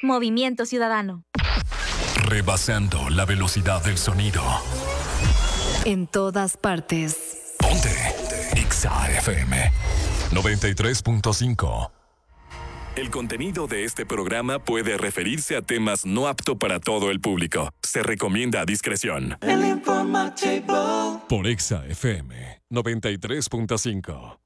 Movimiento Ciudadano. Rebasando la velocidad del sonido. En todas partes. Ponte Exa FM 93.5. El contenido de este programa puede referirse a temas no apto para todo el público. Se recomienda a discreción. El informativo. Por Exa FM 93.5.